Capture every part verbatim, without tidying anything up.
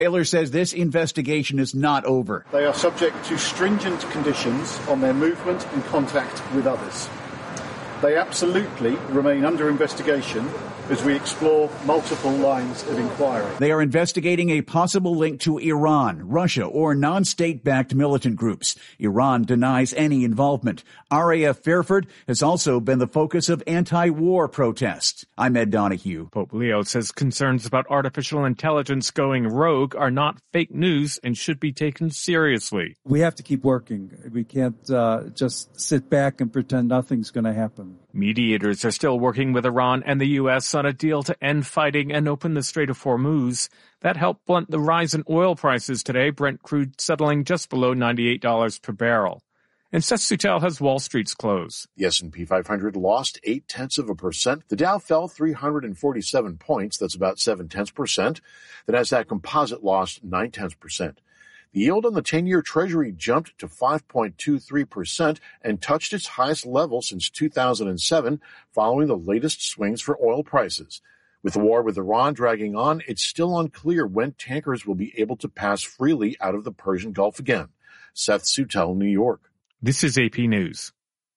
Taylor says this investigation is not over. They are subject to stringent conditions on their movement and contact with others. They absolutely remain under investigation as we explore multiple lines of inquiry. They are investigating a possible link to Iran, Russia, or non-state-backed militant groups. Iran denies any involvement. R A F Fairford has also been the focus of anti-war protests. I'm Ed Donahue. Pope Leo says concerns about artificial intelligence going rogue are not fake news and should be taken seriously. We have to keep working. We can't uh, just sit back and pretend nothing's going to happen. Mediators are still working with Iran and the U S on a deal to end fighting and open the Strait of Hormuz. That helped blunt the rise in oil prices today, Brent crude settling just below ninety-eight dollars per barrel. And Seth Sutel has Wall Street's close. The S and P five hundred lost eight tenths of a percent. The Dow fell three hundred forty-seven points. That's about seven tenths percent. The Nasdaq Composite lost nine tenths percent. The yield on the ten-year Treasury jumped to five point two three percent and touched its highest level since two thousand seven, following the latest swings for oil prices. With the war with Iran dragging on, it's still unclear when tankers will be able to pass freely out of the Persian Gulf again. Seth Sutel, New York. This is A P News.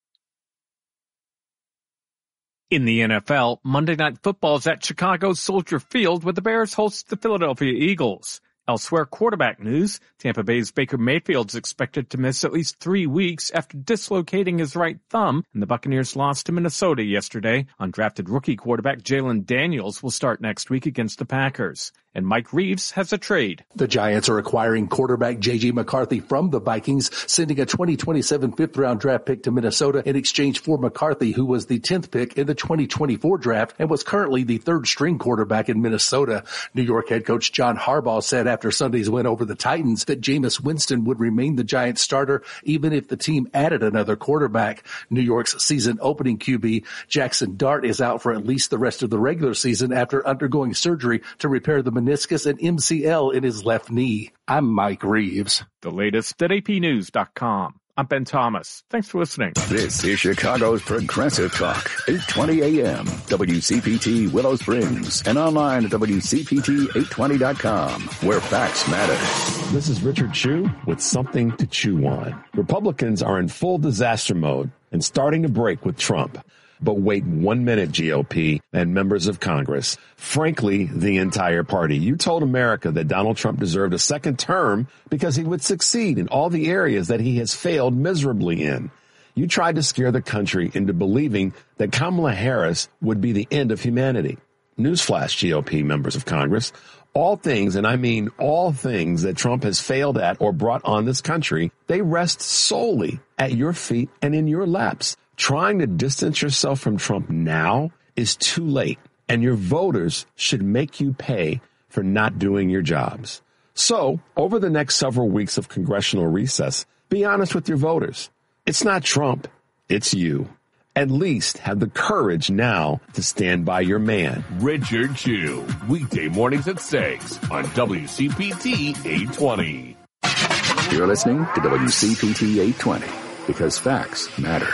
In the N F L, Monday Night Football is at Chicago's Soldier Field, where the Bears host the Philadelphia Eagles. Elsewhere, quarterback news. Tampa Bay's Baker Mayfield is expected to miss at least three weeks after dislocating his right thumb, and the Buccaneers lost to Minnesota yesterday. Undrafted rookie quarterback Jalen Daniels will start next week against the Packers. And Mike Reeves has a trade. The Giants are acquiring quarterback J J McCarthy from the Vikings, sending a twenty twenty-seven fifth-round draft pick to Minnesota in exchange for McCarthy, who was the tenth pick in the twenty twenty-four draft and was currently the third-string quarterback in Minnesota. New York head coach John Harbaugh said after Sunday's win over the Titans that Jameis Winston would remain the Giants starter even if the team added another quarterback. New York's season-opening Q B Jackson Dart is out for at least the rest of the regular season after undergoing surgery to repair the meniscus and M C L in his left knee. I'm Mike Reeves. The latest at A P news dot com. I'm Ben Thomas. Thanks for listening. This is Chicago's Progressive Talk, eight twenty A M, W C P T Willow Springs, and online at W C P T eight twenty dot com, where facts matter. This is Richard Chew with something to chew on. Republicans are in full disaster mode and starting to break with Trump. But wait one minute, G O P and members of Congress. Frankly, the entire party. You told America that Donald Trump deserved a second term because he would succeed in all the areas that he has failed miserably in. You tried to scare the country into believing that Kamala Harris would be the end of humanity. Newsflash, G O P members of Congress. All things, and I mean all things that Trump has failed at or brought on this country, they rest solely at your feet and in your laps. Trying to distance yourself from Trump now is too late, and your voters should make you pay for not doing your jobs. So, over the next several weeks of congressional recess, be honest with your voters. It's not Trump, it's you. At least have the courage now to stand by your man. Richard Chew, weekday mornings at six on W C P T eight twenty. You're listening to W C P T eight twenty, because facts matter.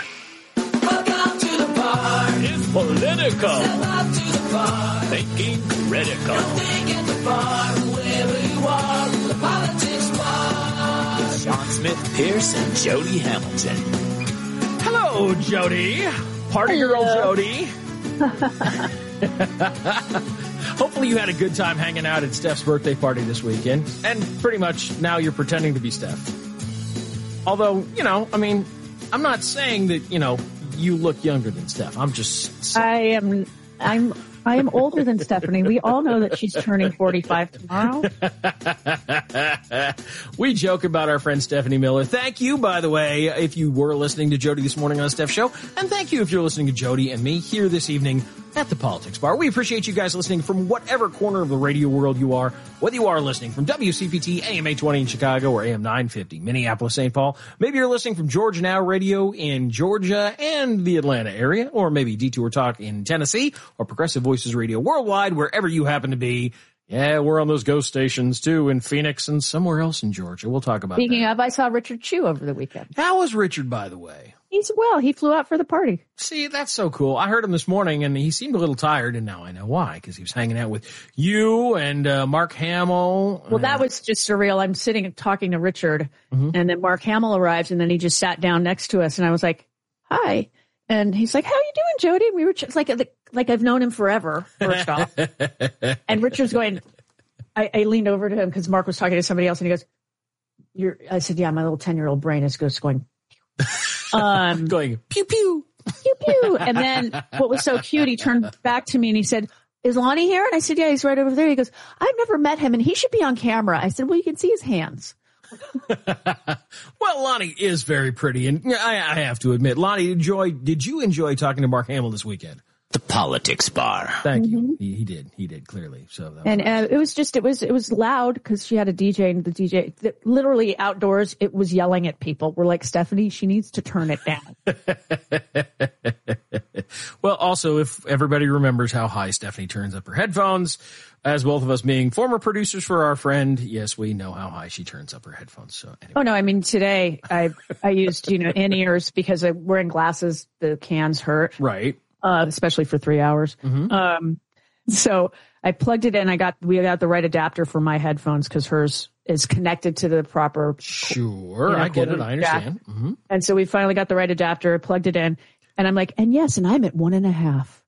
It's political. Step up to the bar. Thinking critical. You're thinking the bar, wherever you are, the politics bar. With Sean Smith, Pierce, and Jody Hamilton. Hello, Jody. Party girl, Jody. Hopefully you had a good time hanging out at Steph's birthday party this weekend. And pretty much now you're pretending to be Steph. Although, you know, I mean, I'm not saying that, you know, you look younger than Steph. I'm just saying. I am I'm I am older than Stephanie. We all know that she's turning forty-five tomorrow. We joke about our friend Stephanie Miller. Thank you, by the way, if you were listening to Jody this morning on the Steph Show. And thank you if you're listening to Jody and me here this evening at the Politics Bar. We appreciate you guys listening from whatever corner of the radio world you are, whether you are listening from W C P T A M eight twenty in Chicago or A M nine fifty Minneapolis, Saint Paul. Maybe you're listening from Georgia Now Radio in Georgia and the Atlanta area, or maybe Detour Talk in Tennessee, or Progressive Voices Radio worldwide, wherever you happen to be. Yeah, we're on those ghost stations, too, in Phoenix and somewhere else in Georgia. We'll talk about Speaking that. of, I saw Richard Chew over the weekend. How was Richard, by the way? He's well. He flew out for the party. See, that's so cool. I heard him this morning, and he seemed a little tired, and now I know why, because he was hanging out with you and uh, Mark Hamill. Well, that was just surreal. I'm sitting and talking to Richard, mm-hmm. and then Mark Hamill arrives, and then he just sat down next to us, and I was like, hi. And he's like, how you doing, Jody? We were just like, like I've known him forever, first off. And Richard's going, I, I leaned over to him because Mark was talking to somebody else, and he goes, "You're." I said, yeah, my little ten-year-old brain is just going, um, going pew pew pew pew. And then what was so cute, he turned back to me and he said, "Is Lonnie here?" And I said, "Yeah, he's right over there." He goes, "I've never met him, and he should be on camera." I said, "Well, you can see his hands." Well, Lonnie is very pretty, and I, I have to admit, Lonnie, enjoy. Did you enjoy talking to Mark Hamill this weekend? The Politics Bar. Thank mm-hmm. you. He, he did. He did clearly. So, that and was uh, it was just it was it was loud because she had a D J, and the D J the, literally outdoors. It was yelling at people. We're like, Stephanie, she needs to turn it down. Well, also, if everybody remembers how high Stephanie turns up her headphones, as both of us being former producers for our friend, yes, we know how high she turns up her headphones. So, anyway. Oh no, I mean today I I used you know in ears because I, wearing glasses, the cans hurt. Right. Uh, especially for three hours. Mm-hmm. Um, so I plugged it in. I got, we got the right adapter for my headphones because hers is connected to the proper. Sure. You know, I get it. I understand. Mm-hmm. And so we finally got the right adapter, plugged it in, and I'm like, and yes, and I'm at one and a half.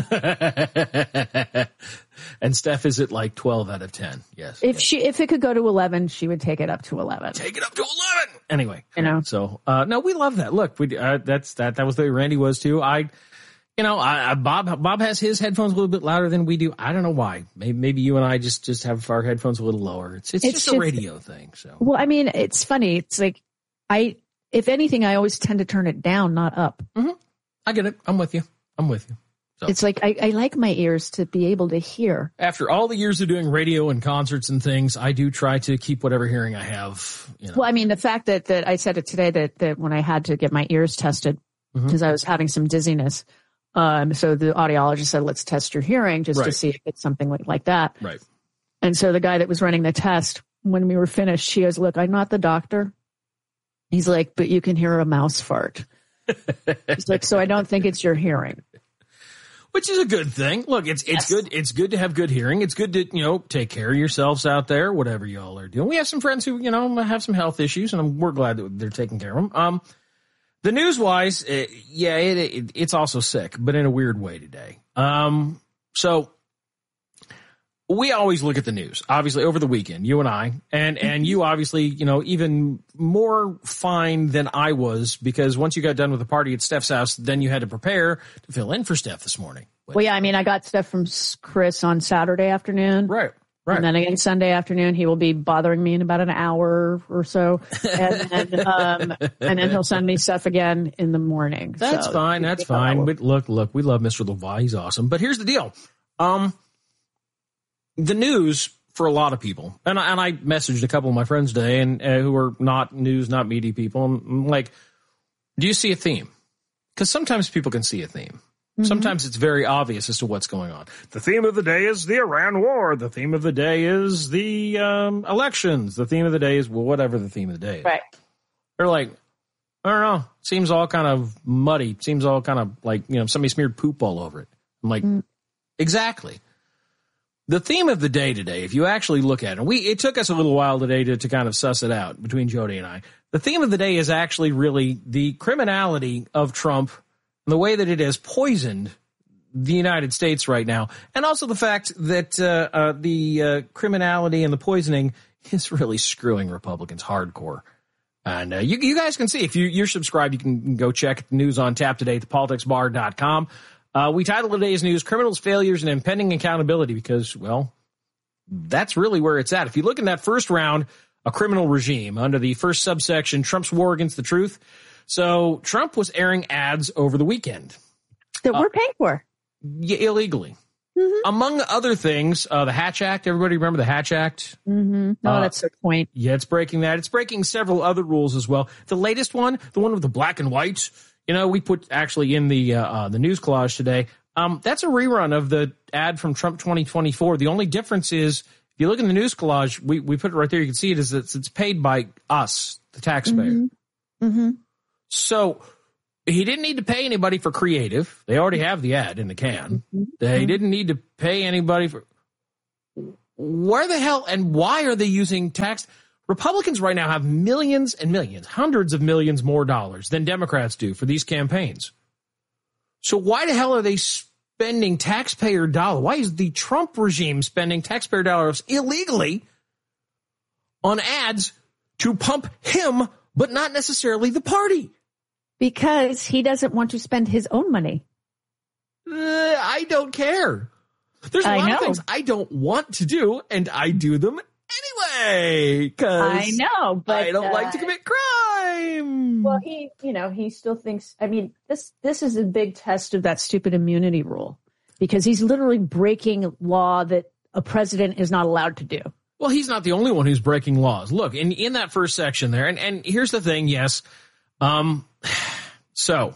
And Steph is at like twelve out of ten. Yes. If yes. she, if it could go to eleven, she would take it up to eleven. Take it up to eleven. Anyway, you know, so, uh, no, we love that. Look, we, uh, that's, that, that was the way Randy was too. I, You know, I, I, Bob Bob has his headphones a little bit louder than we do. I don't know why. Maybe, maybe you and I just, just have our headphones a little lower. It's it's, it's just, just a radio thing. So well, I mean, it's funny. It's like I, if anything, I always tend to turn it down, not up. Mm-hmm. I get it. I'm with you. I'm with you. So. It's like I, I like my ears to be able to hear. After all the years of doing radio and concerts and things, I do try to keep whatever hearing I have. You know. Well, I mean, the fact that that I said it today that that when I had to get my ears tested because mm-hmm. I was having some dizziness. Um, so the audiologist said, let's test your hearing just right. to see if it's something like, like that. Right. And so the guy that was running the test, when we were finished, she goes, look, I'm not the doctor. He's like, but you can hear a mouse fart. He's like, so I don't think it's your hearing. Which is a good thing. Look, it's, it's yes. good. It's good to have good hearing. It's good to, you know, take care of yourselves out there, whatever y'all are doing. We have some friends who, you know, have some health issues and we're glad that they're taking care of them. Um, The news-wise, uh, yeah, it, it, it's also sick, but in a weird way today. Um, so we always look at the news, obviously, over the weekend, you and I, and, and you obviously, you know, even more fine than I was because once you got done with the party at Steph's house, then you had to prepare to fill in for Steph this morning. But, well, yeah, I mean, I got stuff from Chris on Saturday afternoon. Right. Right. And then again, Sunday afternoon, he will be bothering me in about an hour or so. And then, um, and then he'll send me stuff again in the morning. That's so fine. That's fine. But look, look, we love Mister LeVay. He's awesome. But here's the deal. Um, the news for a lot of people, and I, and I messaged a couple of my friends today and uh, who are not news, not media people. I'm like, do you see a theme? Because sometimes people can see a theme. Mm-hmm. Sometimes it's very obvious as to what's going on. The theme of the day is the Iran war. The theme of the day is the um, elections. The theme of the day is, well, whatever the theme of the day is. Right. They're like, I don't know. Seems all kind of muddy. Seems all kind of like, you know, somebody smeared poop all over it. I'm like, mm. exactly. The theme of the day today, if you actually look at it, we it took us a little while today to, to kind of suss it out between Jody and I. The theme of the day is actually really the criminality of Trump, the way that it has poisoned the United States right now, and also the fact that uh, uh, the uh, criminality and the poisoning is really screwing Republicans hardcore. And uh, you, you guys can see, if you, you're subscribed, you can go check the news on tap today at the politics bar dot com. Uh, we titled today's news, Criminals, Failures, and Impending Accountability, because, well, that's really where it's at. If you look in that first round, a criminal regime under the first subsection, Trump's War Against the Truth. So Trump was airing ads over the weekend. That we're paying for. Yeah, illegally. Mm-hmm. Among other things, uh, the Hatch Act. Everybody remember the Hatch Act? Mm-hmm. No, uh, that's the point. Yeah, it's breaking that. It's breaking several other rules as well. The latest one, the one with the black and white, you know, we put actually in the uh, uh, the news collage today, Um, that's a rerun of the ad from Trump twenty twenty-four. The only difference is, if you look in the news collage, we, we put it right there. You can see it is it's, it's paid by us, the taxpayer. Mm-hmm. Mm-hmm. So he didn't need to pay anybody for creative. They already have the ad in the can. Mm-hmm. They didn't need to pay anybody for. Where the hell and why are they using tax? Republicans right now have millions and millions, hundreds of millions more dollars than Democrats do for these campaigns. So why the hell are they spending taxpayer dollars? Why is the Trump regime spending taxpayer dollars illegally on ads to pump him, but not necessarily the party? Because he doesn't want to spend his own money. Uh, I don't care. There's a I lot know. of things I don't want to do, and I do them anyway. Because I know, but I don't uh, like to commit crime. Well, he, you know, he still thinks. I mean, this this is a big test of that stupid immunity rule, because he's literally breaking law that a president is not allowed to do. Well, he's not the only one who's breaking laws. Look, in in that first section there, and and here's the thing. Yes, um, so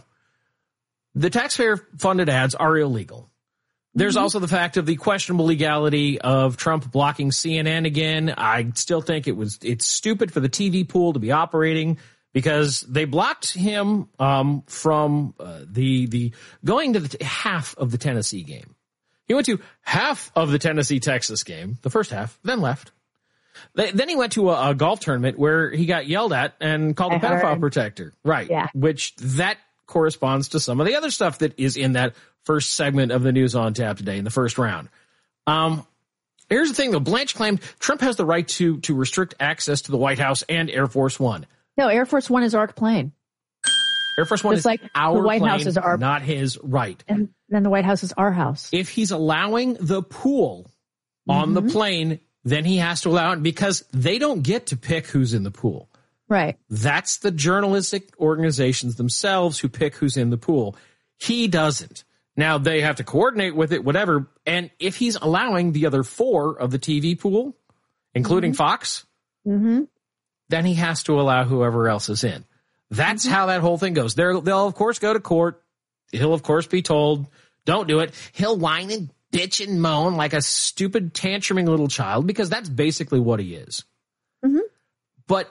the taxpayer-funded ads are illegal. There's also the fact of the questionable legality of Trump blocking C N N again. I still think it was it's stupid for the T V pool to be operating because they blocked him um, from uh, the the going to the t- half of the Tennessee game. He went to half of the Tennessee-Texas game, the first half, then left. They, then he went to a, a golf tournament where he got yelled at and called I a pedophile heard. protector. Right. Yeah. Which that corresponds to some of the other stuff that is in that first segment of the News on Tap today in the first round. Um, here's the thing, though. Blanche claimed Trump has the right to to restrict access to the White House and Air Force One. No, Air Force One is our plane. Air Force One Just is like our the White plane, House is our- not his right. And then the White House is our house. If he's allowing the pool on the plane, then he has to allow it because they don't get to pick who's in the pool. Right. That's the journalistic organizations themselves who pick who's in the pool. He doesn't. Now, they have to coordinate with it, whatever. And if he's allowing the other four of the T V pool, including mm-hmm. Fox, mm-hmm. then he has to allow whoever else is in. That's mm-hmm. how that whole thing goes. They're, they'll, of course, go to court. He'll, of course, be told, don't do it. He'll whine and bitch and moan like a stupid, tantruming little child because that's basically what he is. Mm-hmm. But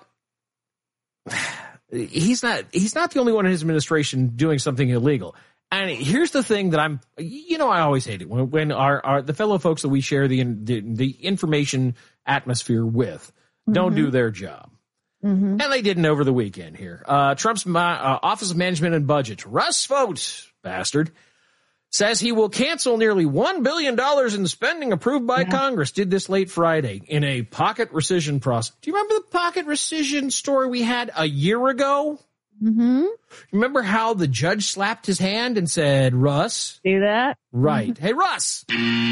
he's not he's not the only one in his administration doing something illegal. And here's the thing that I'm, you know, I always hate it when, when our, our, the fellow folks that we share the, the, the information atmosphere with don't mm-hmm. do their job. Mm-hmm. And they didn't over the weekend here. Uh, Trump's uh, Office of Management and Budget, Russ Vought, bastard, says he will cancel nearly one billion dollars in spending approved by yeah. Congress. Did this late Friday in a pocket rescission process. Do you remember the pocket rescission story we had a year ago? Mm-hmm. Remember how the judge slapped his hand and said, Russ? Do that? Right. Mm-hmm. Hey, Russ.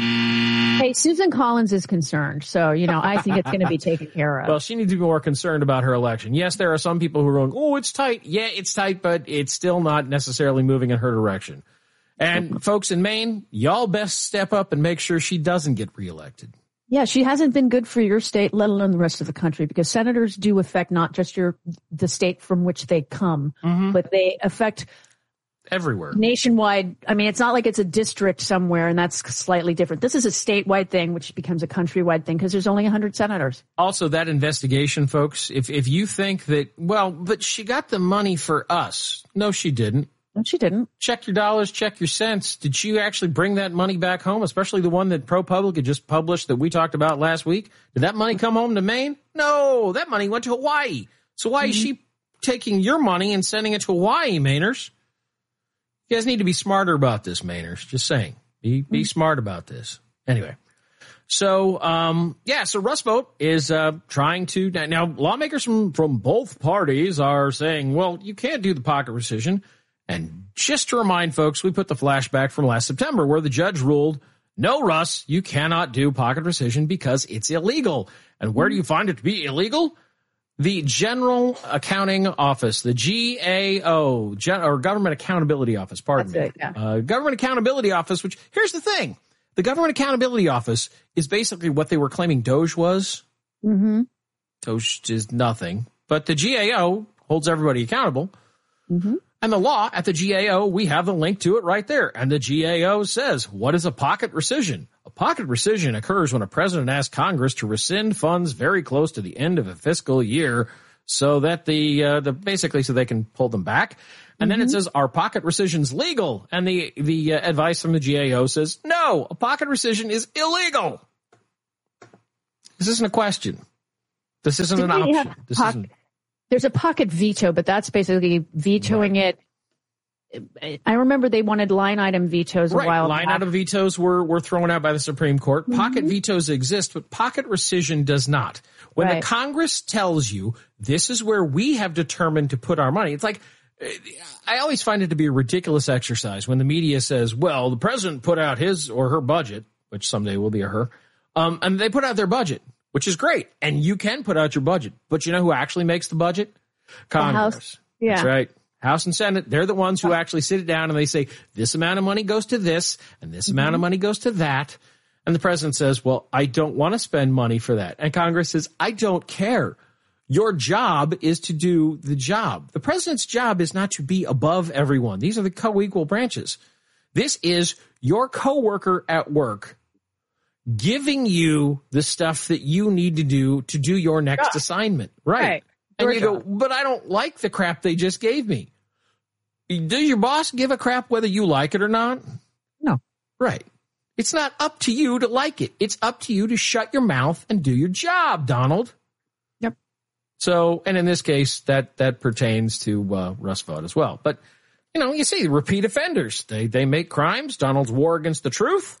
Hey, Susan Collins is concerned. So, you know, I think it's going to be taken care of. Well, she needs to be more concerned about her election. Yes, there are some people who are going, oh, it's tight. Yeah, it's tight, but it's still not necessarily moving in her direction. And folks in Maine, y'all best step up and make sure she doesn't get reelected. Yeah, she hasn't been good for your state, let alone the rest of the country, because senators do affect not just your the state from which they come, mm-hmm. but they affect everywhere, nationwide. I mean, it's not like it's a district somewhere, and that's slightly different. This is a statewide thing, which becomes a countrywide thing because there's only one hundred senators. Also, that investigation, folks, if if you think that, well, but she got the money for us. No, she didn't. No, she didn't. Check your dollars, check your cents. Did she actually bring that money back home, especially the one that ProPublica just published that we talked about last week? Did that money come home to Maine? No, that money went to Hawaii. So why mm-hmm. is she taking your money and sending it to Hawaii, Mainers? You guys need to be smarter about this, Mainers. Just saying. Be be mm-hmm. smart about this. Anyway. So, um, yeah, so Russ Vought is uh, trying to – now, lawmakers from, from both parties are saying, well, you can't do the pocket rescission. And just to remind folks, we put the flashback from last September where the judge ruled, no, Russ, you cannot do pocket rescission because it's illegal. And where do you find it to be illegal? The General Accounting Office, the G A O, or Government Accountability Office, pardon That's me. It, yeah. uh, Government Accountability Office, which, here's the thing. The Government Accountability Office is basically what they were claiming Doge was. Mm-hmm. Doge is nothing. But the G A O holds everybody accountable. Mm-hmm. And the law at the G A O, we have the link to it right there. And the G A O says, what is a pocket rescission? A pocket rescission occurs when a president asks Congress to rescind funds very close to the end of a fiscal year so that the, uh, the basically so they can pull them back. And mm-hmm. then it says, are pocket rescissions legal? And the, the uh, advice from the G A O says, no, a pocket rescission is illegal. This isn't a question. This isn't Did an option. This poc- isn't. There's a pocket veto, but that's basically vetoing right. it. I remember they wanted line item vetoes a right. while line back. item vetoes were, were thrown out by the Supreme Court. Mm-hmm. Pocket vetoes exist, but pocket rescission does not. When right. the Congress tells you this is where we have determined to put our money, it's like, I always find it to be a ridiculous exercise when the media says, well, the president put out his or her budget, which someday will be a her, um, and they put out their budget, which is great. And you can put out your budget. But you know who actually makes the budget? Congress. The House. Yeah. That's right. House and Senate, they're the ones who actually sit it down and they say, this amount of money goes to this and this mm-hmm. amount of money goes to that. And the president says, well, I don't want to spend money for that. And Congress says, I don't care. Your job is to do the job. The president's job is not to be above everyone. These are the co-equal branches. This is your coworker at work giving you the stuff that you need to do to do your next yeah. assignment. Right. right. And your you job. go, but I don't like the crap they just gave me. Does your boss give a crap whether you like it or not? No. Right. It's not up to you to like it. It's up to you to shut your mouth and do your job, Donald. Yep. So, and in this case, that, that pertains to uh, Russ Vought as well. But, you know, you see repeat offenders. They, they make crimes. Donald's war against the truth.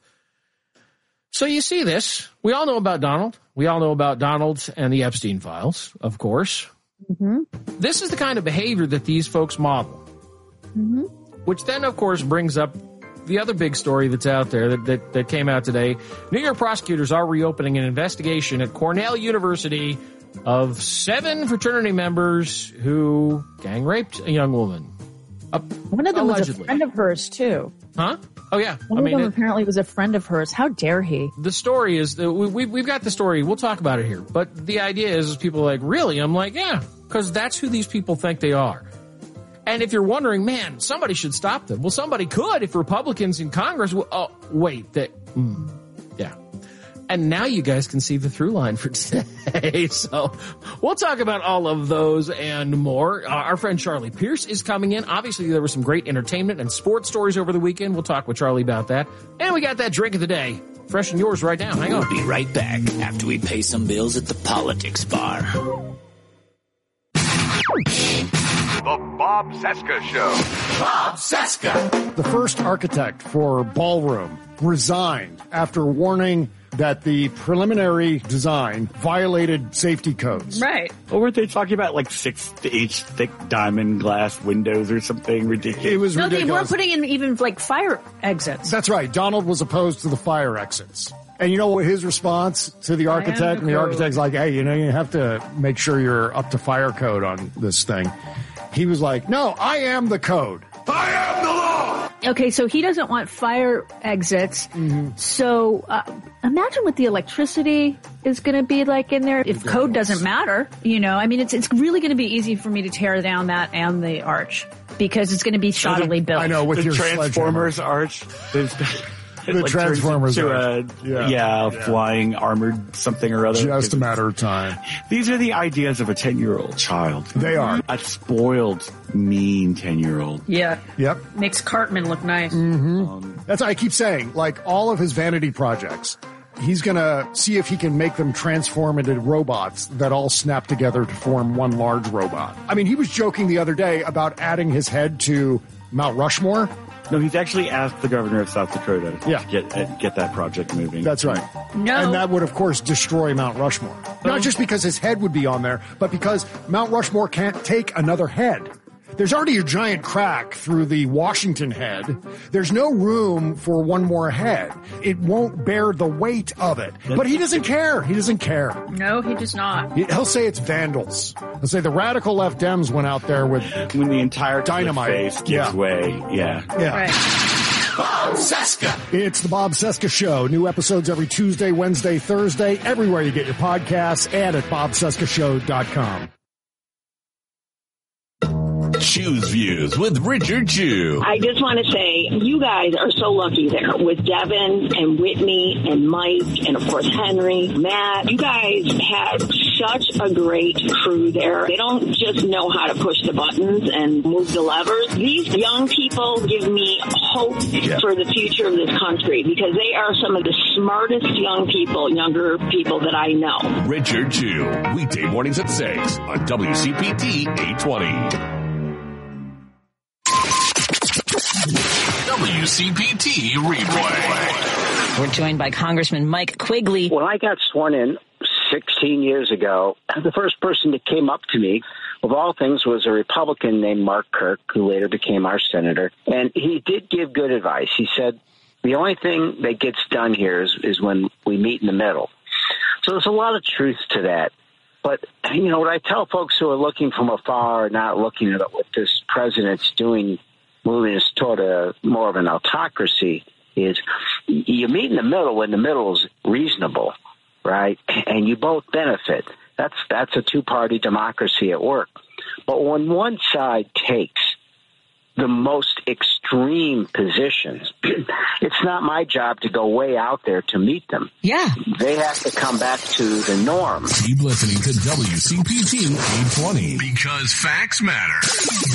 So you see this. We all know about Donald. We all know about Donald and the Epstein files, of course. Mm-hmm. This is the kind of behavior that these folks model. Mm-hmm. Which then, of course, brings up the other big story that's out there that, that, that came out today. New York prosecutors are reopening an investigation at Cornell University of seven fraternity members who gang raped a young woman. Uh, One of them allegedly. was a friend of hers, too. Huh? Oh, yeah. One I of mean, them it, apparently was a friend of hers. How dare he? The story is that we, we, we've got the story. We'll talk about it here. But the idea is, is people are like, really? I'm like, yeah, because that's who these people think they are. And if you're wondering, man, somebody should stop them. Well, somebody could if Republicans in Congress. Will, oh, wait, that, mm, yeah. And now you guys can see the through line for today. So we'll talk about all of those and more. Uh, our friend Charlie Pierce is coming in. Obviously, there was some great entertainment and sports stories over the weekend. We'll talk with Charlie about that. And we got that drink of the day. Fresh and yours right now. Hang on. We'll be right back after we pay some bills at the Politics Bar. The Bob Cesca Show. Bob Cesca. The first architect for Ballroom resigned after warning that the preliminary design violated safety codes. Right. Or weren't they talking about like six inch thick diamond glass windows or something ridiculous? It was no, ridiculous. they weren't putting in even like fire exits. That's right. Donald was opposed to the fire exits. And you know what his response to the architect? And the architect's like, hey, you know, you have to make sure you're up to fire code on this thing. He was like, no, I am the code. I am the law. Okay, so he doesn't want fire exits. Mm-hmm. So uh, imagine what the electricity is going to be like in there if code doesn't matter. You know, I mean, it's it's really going to be easy for me to tear down that and the arch because it's going to be shoddily built. I know, with the your Transformers arch. The like Transformers to arch. A, yeah, yeah, yeah, flying armored something or other. Just a matter of time. These are the ideas of a ten-year-old child. They are. A spoiled, mean ten-year-old. Yeah. Yep. Makes Cartman look nice. Mm-hmm. Um, That's what I keep saying. Like, all of his vanity projects, he's going to see if he can make them transform into robots that all snap together to form one large robot. I mean, he was joking the other day about adding his head to Mount Rushmore. No, he's actually asked the governor of South Dakota to yeah. get uh, get that project moving. That's right. No. And that would, of course, destroy Mount Rushmore. Not just because his head would be on there, but because Mount Rushmore can't take another head. There's already a giant crack through the Washington head. There's no room for one more head. It won't bear the weight of it. But he doesn't care. He doesn't care. No, he does not. He'll say it's vandals. He'll say the radical left Dems went out there with when the entire dynamite face gives yeah. way. Yeah. Yeah. Right. Bob Cesca. It's the Bob Cesca Show. New episodes every Tuesday, Wednesday, Thursday, everywhere you get your podcasts and at bob cesca show dot com. Chew's Views with Richard Chew. I just want to say, you guys are so lucky there with Devin and Whitney and Mike and, of course, Henry, Matt. You guys have such a great crew there. They don't just know how to push the buttons and move the levers. These young people give me hope yeah. for the future of this country because they are some of the smartest young people, younger people that I know. Richard Chew, weekday mornings at six on W C P T eight twenty. W C P T Replay. We're joined by Congressman Mike Quigley. When I got sworn in sixteen years ago, the first person that came up to me, of all things, was a Republican named Mark Kirk, who later became our senator. And he did give good advice. He said, the only thing that gets done here is, is when we meet in the middle. So there's a lot of truth to that. But, you know, what I tell folks who are looking from afar, not looking at what this president's doing, moving us toward a more of an autocracy, is you meet in the middle when the middle is reasonable, right? And you both benefit. That's that's a two-party democracy at work. But when one side takes the most extreme positions, it's not my job to go way out there to meet them. Yeah. They have to come back to the norm. Keep listening to W C P T eight twenty because facts matter.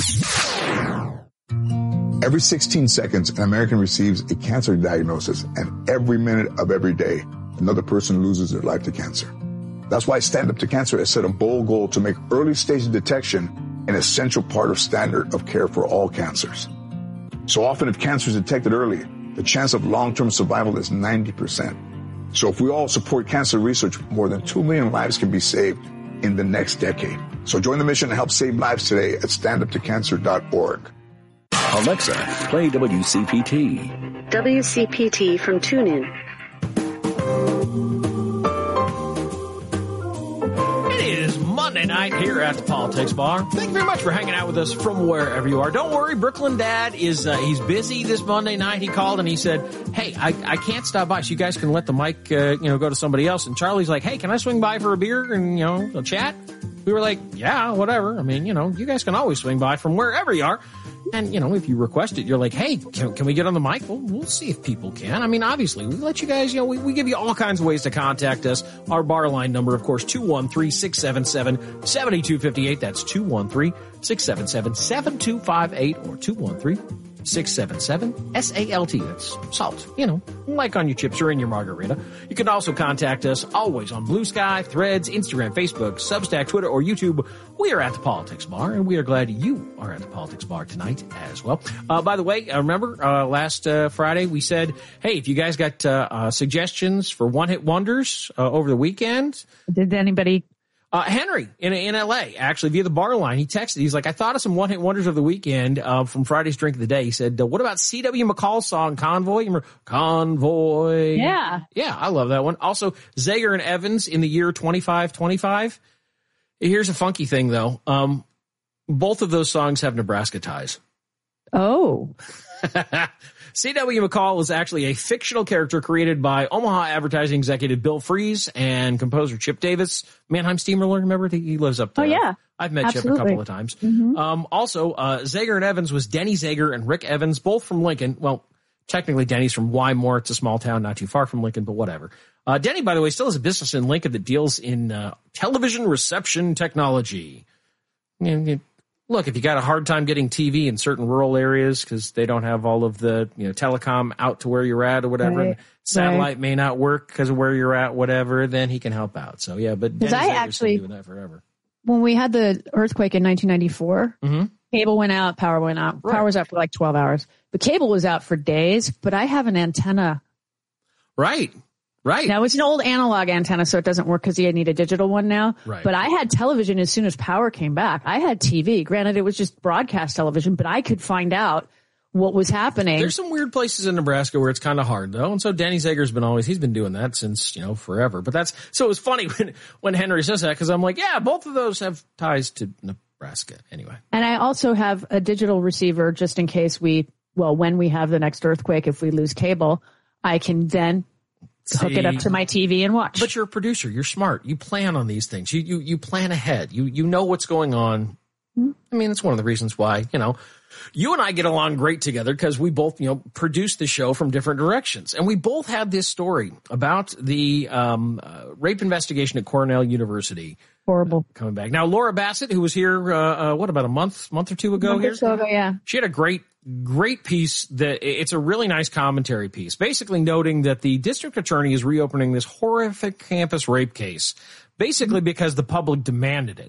Every sixteen seconds, an American receives a cancer diagnosis, and every minute of every day, another person loses their life to cancer. That's why Stand Up to Cancer has set a bold goal to make early stage detection an essential part of standard of care for all cancers. So often, if cancer is detected early, the chance of long-term survival is ninety percent. So if we all support cancer research, more than two million lives can be saved in the next decade. So join the mission to help save lives today at stand up to cancer dot org. Alexa, play W C P T. W C P T from TuneIn. It is Monday night here at the Politics Bar. Thank you very much for hanging out with us from wherever you are. Don't worry, Brooklyn Dad is uh, he's busy this Monday night. He called and he said, hey, I, I can't stop by, so you guys can let the mic uh, you know, go to somebody else. And Charlie's like, hey, can I swing by for a beer and, you know, a chat? We were like, yeah, whatever. I mean, you know, you guys can always swing by from wherever you are. And, you know, if you request it, you're like, hey, can, can we get on the mic? Well, we'll see if people can. I mean, obviously, we let you guys, you know, we, we give you all kinds of ways to contact us. Our bar line number, of course, two one three, six seven seven, seven two five eight. That's two one three, six seven seven, seven two five eight or two one three, six seven seven, S A L T. That's salt. You know, like on your chips or in your margarita. You can also contact us always on Blue Sky, Threads, Instagram, Facebook, Substack, Twitter, or YouTube. We are at the Politics Bar, and we are glad you are at the Politics Bar tonight as well. Uh, by the way, uh, remember uh, last uh, Friday we said, hey, if you guys got uh, uh, suggestions for one-hit wonders uh, over the weekend. Did anybody... Uh, Henry in in L A, actually, via the bar line, he texted. He's like, I thought of some one-hit wonders of the weekend uh, from Friday's Drink of the Day. He said, uh, what about C W McCall's song, Convoy? You remember Convoy? Yeah. Yeah, I love that one. Also, Zager and Evans in the year twenty-five twenty-five. Here's a funky thing, though. Um, both of those songs have Nebraska ties. Oh. C W McCall was actually a fictional character created by Omaha advertising executive Bill Fries and composer Chip Davis. Mannheim Steamroller, remember? He lives up there. Oh, yeah. I've met Absolutely. Chip a couple of times. Mm-hmm. Um, also, uh, Zager and Evans was Denny Zager and Rick Evans, both from Lincoln. Well, technically Denny's from Wymore. It's a small town not too far from Lincoln, but whatever. Uh, Denny, by the way, still has a business in Lincoln that deals in uh, television reception technology. And, and, Look, if you got a hard time getting T V in certain rural areas because they don't have all of the, you know, telecom out to where you're at or whatever, right. and satellite right. may not work because of where you're at, whatever, then he can help out. So, yeah, but Dennis I Egger's actually, been doing that forever. When we had the earthquake in nineteen ninety-four, mm-hmm. cable went out, power went out. Right. Power was out for like twelve hours. The cable was out for days, but I have an antenna. Right. Right. Now, it's an old analog antenna, so it doesn't work because you need a digital one now. Right. But I had television as soon as power came back. I had T V. Granted, it was just broadcast television, but I could find out what was happening. There's some weird places in Nebraska where it's kind of hard, though. And so Danny Zager's been always, he's been doing that since, you know, forever. But that's, so it was funny when, when Henry says that because I'm like, yeah, both of those have ties to Nebraska anyway. And I also have a digital receiver just in case we, well, when we have the next earthquake, if we lose cable, I can then hook it up to my T V and watch. But you're a producer. You're smart. You plan on these things. You you you plan ahead. You you know what's going on. I mean, it's one of the reasons why, you know, you and I get along great together because we both, you know, produce the show from different directions. And we both had this story about the um, uh, rape investigation at Cornell University. Horrible. Uh, coming back. Now, Laura Bassett, who was here, uh, uh, what, about a month, month or two ago month here? Or so ago, yeah. She had a great, great piece that it's a really nice commentary piece, basically noting that the district attorney is reopening this horrific campus rape case, basically because the public demanded it.